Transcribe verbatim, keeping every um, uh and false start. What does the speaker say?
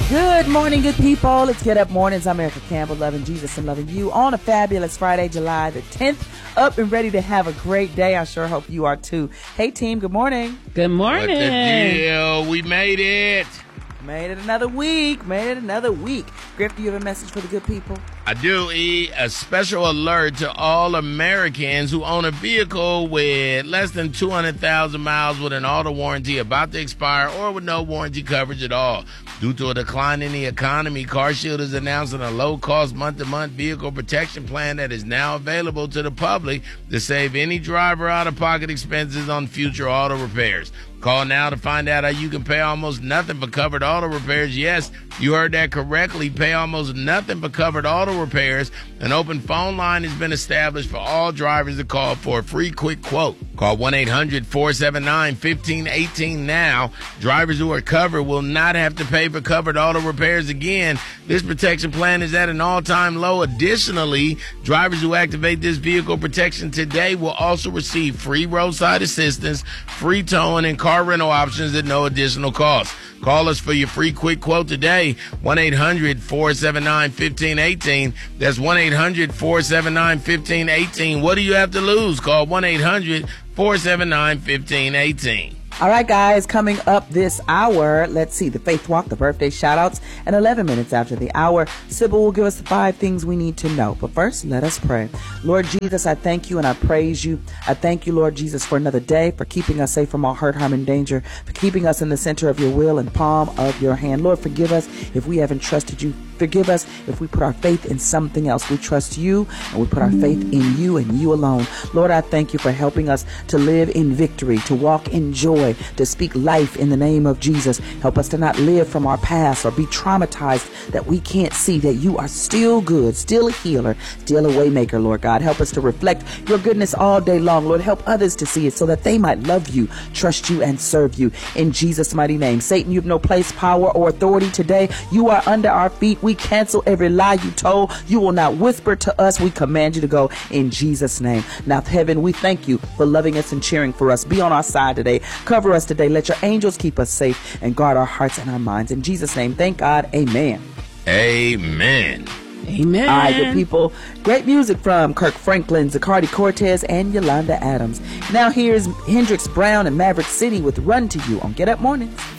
Good morning, good people. Let's get up mornings. I'm Erica Campbell, loving Jesus and loving you on a fabulous Friday, July the tenth. Up and ready to have a great day. I sure hope you are too. Hey, team, good morning. Good morning. What the deal? We made it. Made it another week. Made it another week. Griff, do you have a message for the good people? I do, E. A special alert to all Americans who own a vehicle with less than two hundred thousand miles with an auto warranty about to expire or with no warranty coverage at all. Due to a decline in the economy, CarShield is announcing a low-cost month-to-month vehicle protection plan that is now available to the public to save any driver out-of-pocket expenses on future auto repairs. Call now to find out how you can pay almost nothing for covered auto repairs. Yes, you heard that correctly. Pay almost nothing for covered auto repairs. An open phone line has been established for all drivers to call for a free quick quote. Call one eight hundred four seven nine one five one eight now. Drivers who are covered will not have to pay for covered auto repairs again. This protection plan is at an all-time low. Additionally, drivers who activate this vehicle protection today will also receive free roadside assistance, free towing, and car rental options at no additional cost. Call us for your free quick quote today, one eight hundred four seven nine one five one eight. That's one eight hundred four seven nine one five one eight. What do you have to lose? Call one eight hundred four seven nine one five one eight. All right, guys, coming up this hour, let's see, the Faith Walk, the birthday shout-outs, and eleven minutes after the hour, Sybil will give us the five things we need to know. But first, let us pray. Lord Jesus, I thank you and I praise you. I thank you, Lord Jesus, for another day, for keeping us safe from all hurt, harm, and danger, for keeping us in the center of your will and palm of your hand. Lord, forgive us if we haven't trusted you. Forgive us if we put our faith in something else. We trust you and we put our faith in you and you alone. Lord, I thank you for helping us to live in victory, to walk in joy, to speak life in the name of Jesus. Help us to not live from our past or be traumatized that we can't see that you are still good, still a healer, still a way maker, Lord God. Help us to reflect your goodness all day long. Lord, help others to see it so that they might love you, trust you, and serve you. In Jesus' mighty name. Satan, you have no place, power, or authority today. You are under our feet. We cancel every lie you told. You will not whisper to us. We command you to go in Jesus' name. Now, heaven, we thank you for loving us and cheering for us. Be on our side today. Cover us today. Let your angels keep us safe and guard our hearts and our minds. In Jesus' name, thank God. Amen. Amen. Amen. All right, good people. Great music from Kirk Franklin, Zacardi Cortez, and Yolanda Adams. Now here's Hendrix Brown and Maverick City with Run to You on Get Up Mornings.